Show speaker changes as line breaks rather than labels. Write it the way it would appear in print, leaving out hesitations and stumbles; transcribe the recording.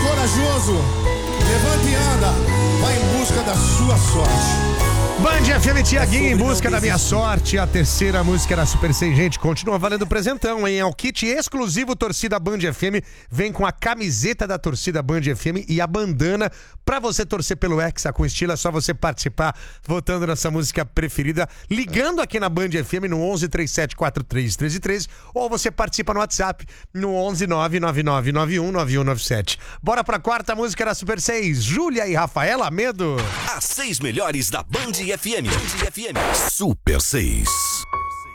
corajoso, levanta e anda, vai em busca da sua sorte.
Band FM Tiaguinho, em busca da minha sorte. A terceira música era Super 6, gente. Continua valendo presentão, hein? É o kit exclusivo Torcida Band FM. Vem com a camiseta da Torcida Band FM e a bandana pra você torcer pelo Hexa com estilo. É só você participar votando nessa música preferida, ligando aqui na Band FM no 11 3743 1313, ou você participa no WhatsApp no 11 99991 9197. Bora pra quarta música da Super 6. Júlia e Rafaela Medo.
As 6 melhores da Band FM. Super 6.